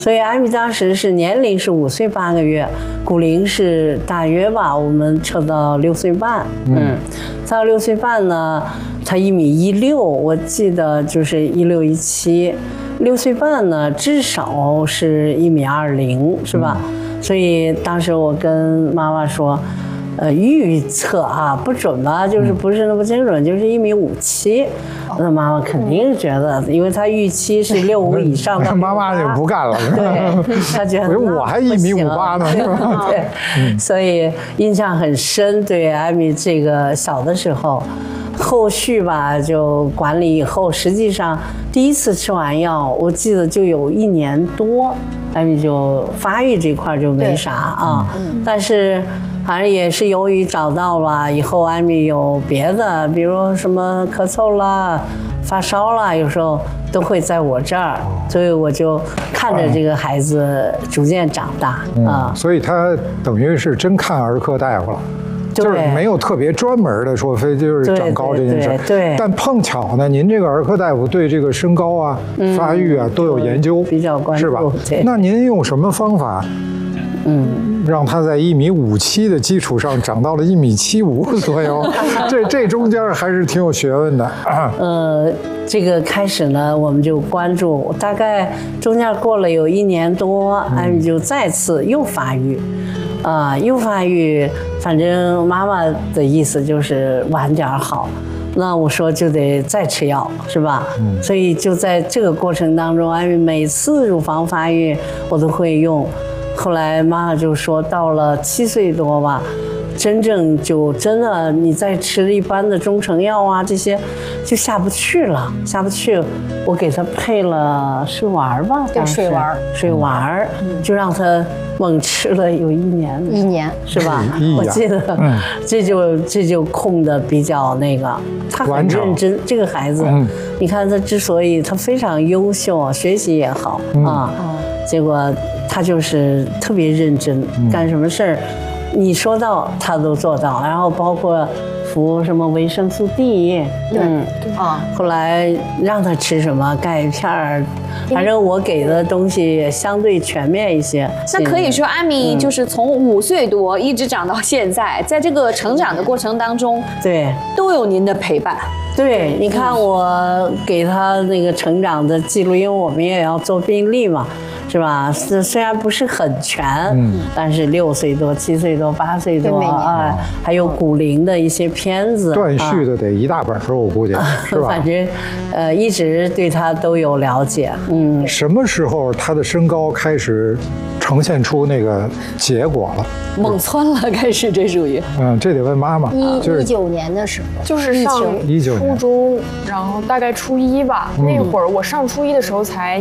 所以艾米当时是年龄是5岁8个月，骨龄是大约吧，我们测到6岁半。到6岁半呢，他1.16米，我记得就是16、17。6岁半呢，至少是1.20米，是吧？所以当时我跟妈妈说，预测啊不准吧，就是不是那么精准，就是1.57米。那妈妈肯定觉得，因为她预期是65以上的。 妈妈就不干了。 对，她觉得我还1.58米呢，是吧？ 对，所以印象很深。对艾米这个小的时候，后续吧就管理以后，实际上第一次吃完药，我记得就有1年多，艾米就发育这块就没啥啊。但是反正也是由于找到了以后，艾米有别的，比如什么咳嗽啦、发烧啦，有时候都会在我这儿，所以我就看着这个孩子逐渐长大啊。 所以他等于是真看儿科大夫了。就是没有特别专门的说非就是长高这件事， 对。 但碰巧呢，您这个儿科大夫对这个身高啊、发育啊都有研究， 比较关注， 是吧？那您用什么方法？让他在1.57米的基础上长到了1.75米左右，这中间还是挺有学问的。 这个开始呢，我们就关注，大概中间过了有1年多，艾米就再次又发育。又发育，反正妈妈的意思就是晚点好，那我说就得再吃药，是吧？所以就在这个过程当中，艾米每次乳房发育我都会用。后来妈妈就说，到了7岁多吧，真的你再吃一般的中成药啊，这些就下不去了，下不去。我给他配了水丸吧， 对， 水丸，就让他猛吃了有1年，是吧？我记得，这就控的比较那个，他很认真。这个孩子，你看他之所以他非常优秀，学习也好啊，结果他就是特别认真，干什么事儿，你说到他都做到，然后包括服什么维生素 D， 后来让他吃什么钙片儿，反正我给的东西也相对全面一些。 那可以说艾米就是从5岁多一直长到现在，在这个成长的过程当中， 对， 都有您的陪伴。 对，你看我给他那个成长的记录，因为我们也要做病历嘛，是吧？虽然不是很全，但是6岁多、7岁多、8岁多啊，还有骨龄的一些片子， 断续的得1大本儿，我估计是吧？ 反正一直对他都有了解。 什么时候他的身高开始呈现出那个结果了？ 猛窜了，开始这属于。 这得问妈妈。 就是19年的时候， 就是上初中，然后大概初1吧。那会儿我上初1的时候才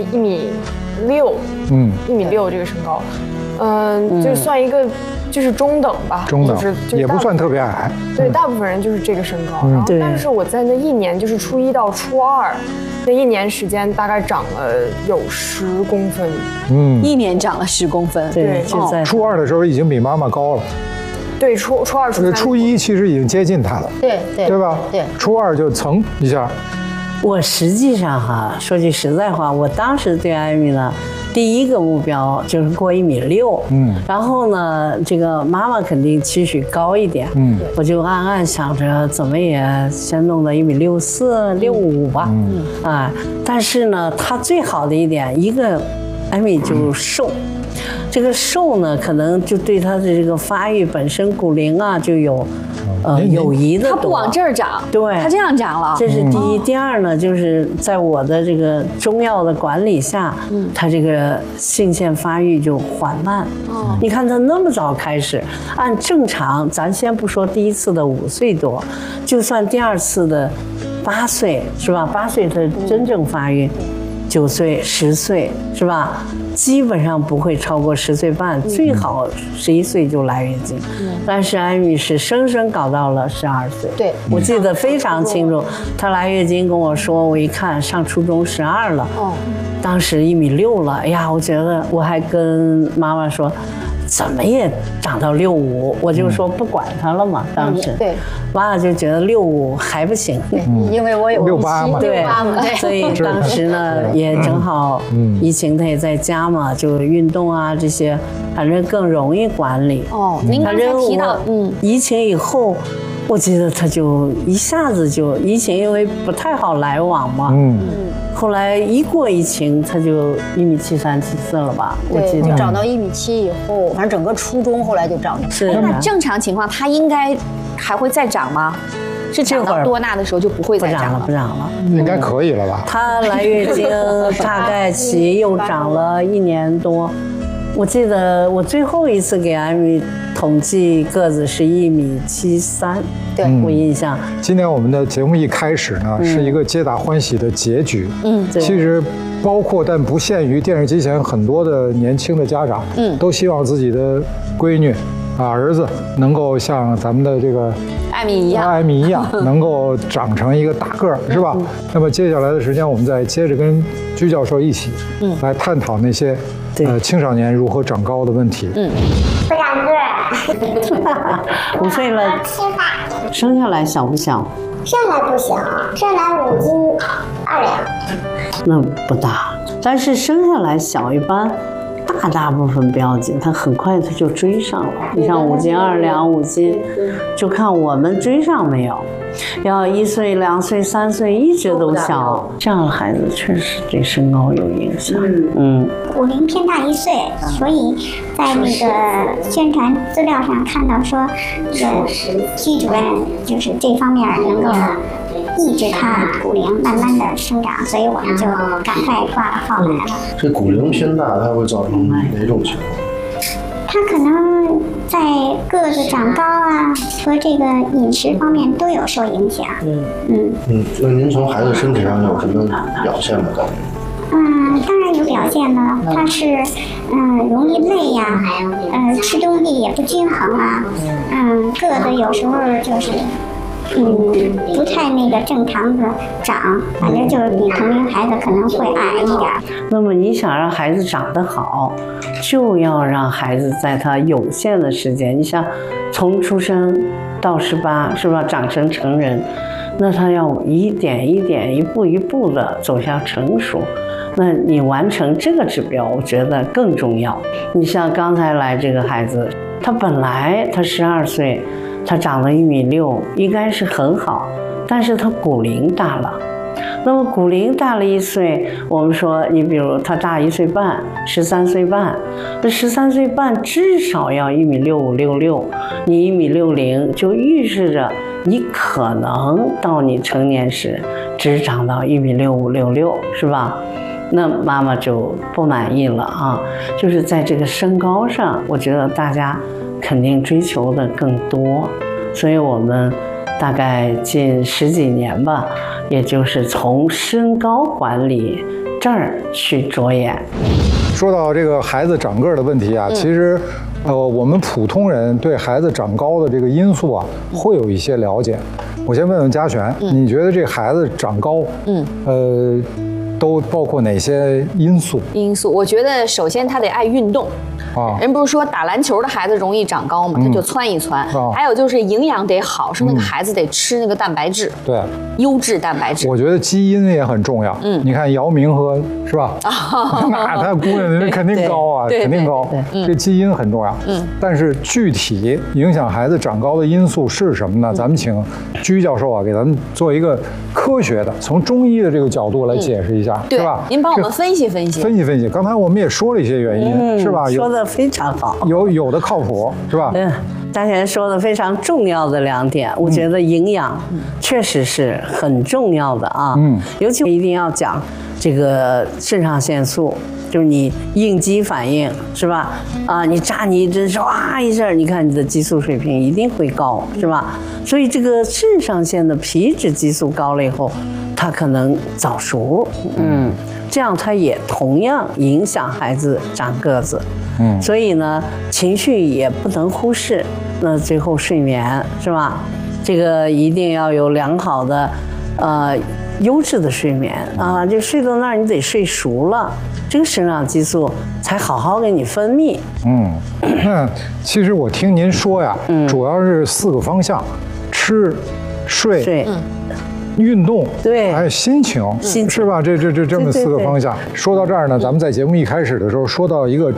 1.6米，1.6米这个身高，就算一个就是中等吧， 中等， 就是也不算特别矮。 对，大部分人就是这个身高。然后，但是我在那1年，就是初1到初2。那1年时间大概长了有10公分 ，1年长了10公分， 对，就在初2的时候已经比妈妈高了， 对，初2、初3， 初1其实已经接近她了，对吧？ 对， 初2就蹭一下。 我实际上说句实在话，我当时对艾米呢，第一个目标就是过1.6米，然后呢，这个妈妈肯定期许高一点，我就暗暗想着怎么也先弄到1.64米、1.65米吧，但是呢，她最好的一点，一个艾米就瘦。这个瘦呢，可能就对她的这个发育本身骨龄啊就有有益的多。 它不往这儿长， 对， 它这样长了。 这是第一，第二呢，就是在我的这个中药的管理下，它这个性腺发育就缓慢。你看它那么早开始，按正常，咱先不说第一次的5岁多，就算第2次的8岁，是吧？8岁它真正发育，9岁、10岁，是吧？基本上不会超过10岁半，最好11岁就来月经。但是艾米是生生搞到了12岁。 对， 我记得非常清楚，她来月经跟我说，我一看上初中12了，当时1.6米了。哎呀，我觉得我还跟妈妈说， 怎么也长到65，我就说不管他了嘛。当时对， 妈妈就觉得65还不行， 因为我有 68嘛， 对，所以当时呢也正好，疫情他也在家嘛，就运动啊这些，反正更容易管理。 哦，您刚才提到， 疫情以后。我记得他就一下子就疫情，因为不太好来往嘛。后来一过疫情，他就1.73米、1.74了吧？我记得长到1.7米以后，反正整个初中后来就长。 是那正常情况，他应该还会再长吗？是长到多大的时候就不会再长了？ 不长了， 应该可以了吧？ 他来月经大概起又长了1年多。我记得我最后一次给艾米统计个子是1.73米，对我印象。 今天我们的节目一开始呢，是一个皆大欢喜的结局。其实包括但不限于电视机前很多的年轻的家长，都希望自己的闺女儿子能够像咱们的这个艾米一样， 能够长成一个大个儿，是吧？那么接下来的时间，我们再接着跟居教授一起，来探讨那些青少年如何长高的问题。 不长个儿 ，5岁了，生下来小不小？ 生来不小，生来5斤2两。 那不大，但是生下来小一般。大部分不要紧，他很快他就追上了。你像5斤2两、5斤，就看我们追上没有。要1岁、2岁、3岁一直都小，这样的孩子确实对身高有影响。 骨龄偏大1岁，所以在那个宣传资料上看到说，居主任就是这方面能够抑制他骨龄慢慢的生长，所以我们就赶快挂了号来了。 这骨龄偏大，它会造成哪种情况？ 他可能在个子长高啊和这个饮食方面都有受影响。 那您从孩子身体上有什么表现吗？ 当然有表现了，他是容易累呀，吃东西也不均衡啊，个子有时候就是不太那个正常的长，反正就是比同龄孩子可能会矮一点。 那么你想让孩子长得好，就要让孩子在他有限的时间，你像从出生到18，是吧？长成成人，那他要一点一点、一步一步的走向成熟。那你完成这个指标，我觉得更重要。你像刚才来这个孩子，他本来他12岁。他长了1.6米，应该是很好，但是他骨龄大了。那么骨龄大了1岁，我们说你比如他大1岁半，13岁半，那13岁半至少要1.65米66，你1.60米就预示着你可能到你成年时只长到1.65米66，是吧？那妈妈就不满意了啊，就是在这个身高上，我觉得大家肯定追求的更多，所以我们大概近10几年吧，也就是从身高管理这儿去着眼。 说到这个孩子长个儿的问题啊，其实我们普通人对孩子长高的这个因素啊，会有一些了解。我先问问嘉璇，你觉得这孩子长高，都包括哪些因素？ 我觉得首先他得爱运动。人不是说打篮球的孩子容易长高吗？他就窜一窜。还有就是营养得好，是那个孩子得吃那个蛋白质， 对， 优质蛋白质。 我觉得基因也很重要。你看姚明和是吧？那他姑娘肯定高啊，肯定高。这基因很重要。但是具体影响孩子长高的因素是什么呢？咱们请居教授啊，给咱们做一个科学的，从中医的这个角度来解释一下，是吧？ 您帮我们分析分析。 分析。刚才我们也说了一些原因，是吧？ 说的非常好， 有的靠谱，是吧？ 大贤说的非常重要的2点，我觉得营养确实是很重要的啊。尤其一定要讲这个肾上腺素，就是你应激反应，是吧？你扎你一针，唰一阵，你看你的激素水平一定会高，是吧？所以这个肾上腺的皮质激素高了以后，它可能早熟，这样它也同样影响孩子长个子。所以呢，情绪也不能忽视。那最后睡眠，是吧？这个一定要有良好的，优质的睡眠啊。就睡到那儿，你得睡熟了， 这个生长激素才好好给你分泌。 那其实我听您说呀，主要是4个方向：吃、睡。运动， 对， 还有心情，是吧？这么4个方向。说到这儿呢，咱们在节目一开始的时候说到一个